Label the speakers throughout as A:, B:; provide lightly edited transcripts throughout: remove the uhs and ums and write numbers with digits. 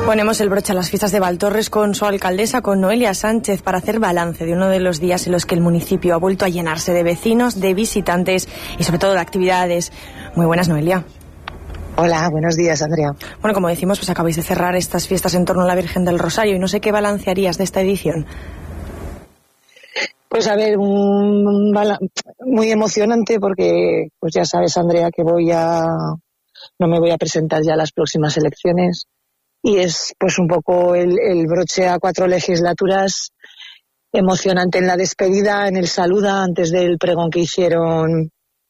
A: Ponemos el broche a las fiestas de Valtorres con su alcaldesa, con Noelia Sánchez, para hacer balance de uno de los días en los que el municipio ha vuelto a llenarse de vecinos, de visitantes y sobre todo de actividades. Muy buenas, Noelia.
B: Hola, buenos días, Andrea.
A: Bueno, como decimos, pues acabáis de cerrar estas fiestas en torno a la Virgen del Rosario y no sé qué balance harías de esta edición.
B: Pues a ver, muy emocionante porque pues ya sabes, Andrea, que no me voy a presentar ya a las próximas elecciones. Y es pues un poco el broche a 4 legislaturas, emocionante en la despedida, en el saluda, antes del pregón que hicieron.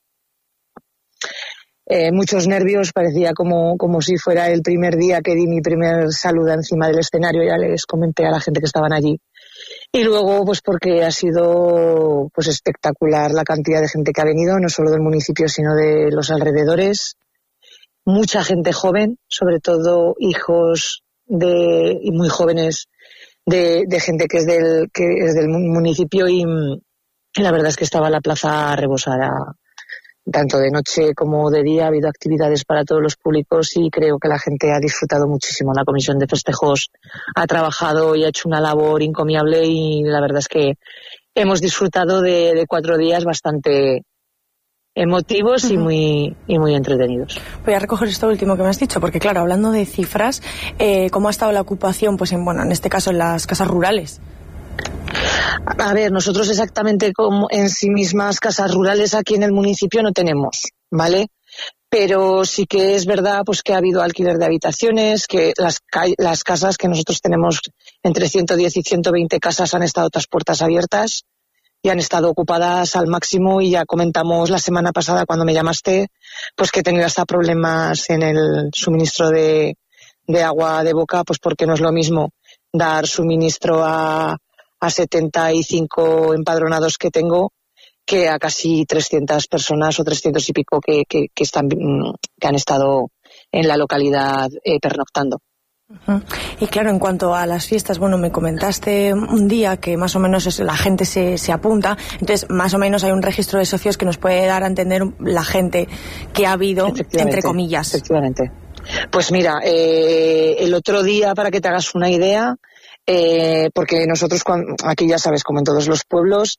B: Muchos nervios, parecía como si fuera el primer día que di mi primer saluda encima del escenario, ya les comenté a la gente que estaban allí. Y luego pues porque ha sido pues espectacular la cantidad de gente que ha venido, no solo del municipio sino de los alrededores. Mucha gente joven, sobre todo hijos y muy jóvenes de gente que es del municipio y la verdad es que estaba la plaza rebosada, tanto de noche como de día. Ha habido actividades para todos los públicos y creo que la gente ha disfrutado muchísimo. La comisión de festejos ha trabajado y ha hecho una labor encomiable y la verdad es que hemos disfrutado de 4 días bastante emotivos y muy entretenidos.
A: Voy a recoger esto último que me has dicho, porque claro, hablando de cifras, ¿cómo ha estado la ocupación? Pues en este caso en las casas rurales.
B: A ver, nosotros exactamente como en sí mismas casas rurales aquí en el municipio no tenemos, ¿vale? Pero sí que es verdad pues que ha habido alquiler de habitaciones, que las casas que nosotros tenemos, entre 110 y 120 casas, han estado otras puertas abiertas y han estado ocupadas al máximo. Y ya comentamos la semana pasada cuando me llamaste pues que tenía hasta problemas en el suministro de agua de boca, pues porque no es lo mismo dar suministro a 75 empadronados que tengo que a casi 300 personas o 300 y pico que han estado en la localidad pernoctando.
A: Y claro, en cuanto a las fiestas, bueno, me comentaste un día que más o menos la gente se apunta, entonces más o menos hay un registro de socios que nos puede dar a entender la gente que ha habido, entre comillas.
B: Efectivamente. Pues mira, el otro día, para que te hagas una idea, porque nosotros aquí ya sabes, como en todos los pueblos,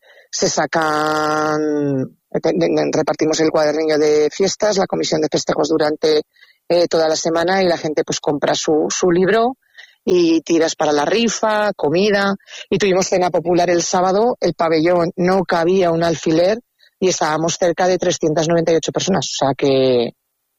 B: repartimos el cuadernillo de fiestas, la comisión de festejos durante toda la semana y la gente pues compra su libro y tiras para la rifa, comida. Y tuvimos cena popular el sábado, el pabellón no cabía un alfiler y estábamos cerca de 398 personas, o sea que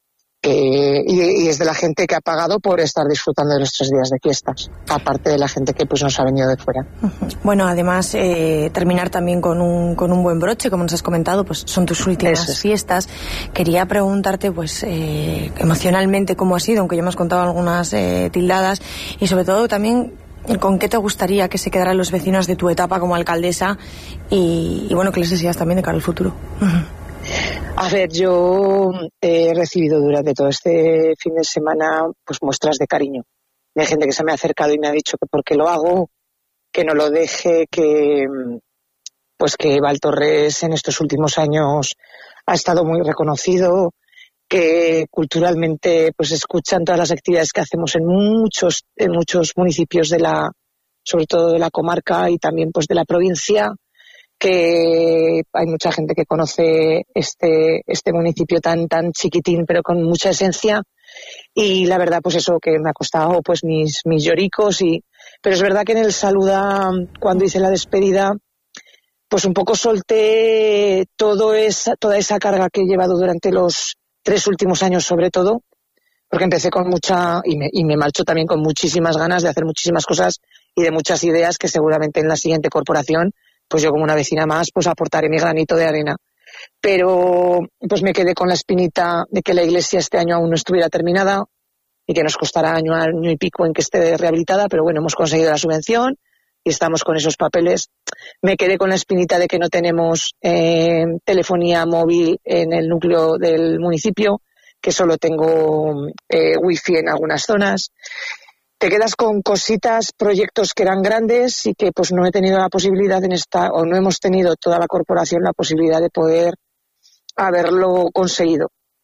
B: y es de la gente que ha pagado por estar disfrutando de los 3 días de fiestas, aparte de la gente que pues nos ha venido de fuera.
A: Bueno, además terminar también con un buen broche, como nos has comentado, pues son tus últimas fiestas. Quería preguntarte pues emocionalmente cómo ha sido, aunque ya me has contado algunas tildadas, y sobre todo también con qué te gustaría que se quedaran los vecinos de tu etapa como alcaldesa y bueno, que les deseas también de cara al futuro.
B: A ver, yo he recibido durante todo este fin de semana pues muestras de cariño de gente que se me ha acercado y me ha dicho que por qué lo hago, que no lo deje, que Valtorres en estos últimos años ha estado muy reconocido, que culturalmente pues escuchan todas las actividades que hacemos en muchos municipios sobre todo de la comarca y también pues de la provincia, que hay mucha gente que conoce este municipio tan chiquitín pero con mucha esencia. Y la verdad pues eso, que me ha costado pues mis lloricos, pero es verdad que en el saluda, cuando hice la despedida, pues un poco solté toda esa carga que he llevado durante los 3 últimos años, sobre todo porque empecé con y me marcho también con muchísimas ganas de hacer muchísimas cosas y de muchas ideas que seguramente en la siguiente corporación pues yo como una vecina más pues aportaré mi granito de arena. Pero pues me quedé con la espinita de que la iglesia este año aún no estuviera terminada y que nos costará año y pico en que esté rehabilitada, pero bueno, hemos conseguido la subvención y estamos con esos papeles. Me quedé con la espinita de que no tenemos telefonía móvil en el núcleo del municipio, que solo tengo wifi en algunas zonas. Te quedas con cositas, proyectos que eran grandes y que pues no he tenido la posibilidad o no hemos tenido toda la corporación la posibilidad de poder haberlo conseguido.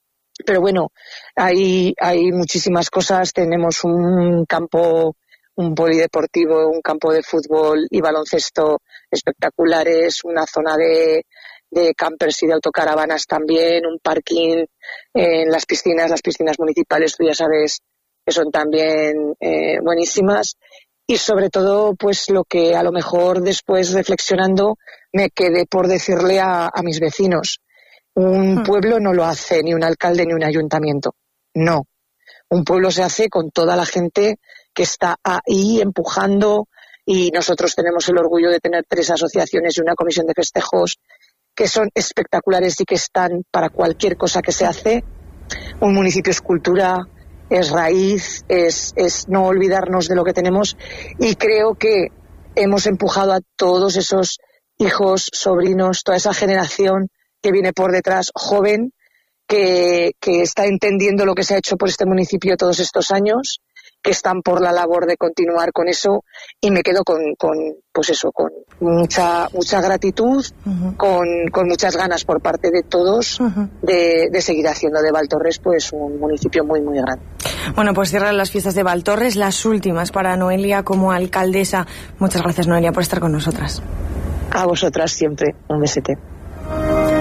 B: Pero bueno, hay muchísimas cosas. Tenemos un campo, un polideportivo, un campo de fútbol y baloncesto espectaculares, una zona de campers y de autocaravanas también, un parking en las piscinas municipales, tú ya sabes que son también buenísimas. Y sobre todo, pues lo que a lo mejor después reflexionando me quedé por decirle a mis vecinos. Un pueblo no lo hace ni un alcalde ni un ayuntamiento. No. Un pueblo se hace con toda la gente que está ahí empujando, y nosotros tenemos el orgullo de tener 3 asociaciones y una comisión de festejos que son espectaculares y que están para cualquier cosa que se hace. Un municipio es cultura, es raíz, es no olvidarnos de lo que tenemos, y creo que hemos empujado a todos esos hijos, sobrinos, toda esa generación que viene por detrás, joven, que está entendiendo lo que se ha hecho por este municipio todos estos años, que están por la labor de continuar con eso, y me quedo con mucha gratitud, con muchas ganas por parte de todos de seguir haciendo de Valtorres pues un municipio muy, muy grande.
A: Bueno, pues cierran las fiestas de Valtorres, las últimas para Noelia como alcaldesa. Muchas gracias, Noelia, por estar con nosotras.
B: A vosotras siempre. Un besete.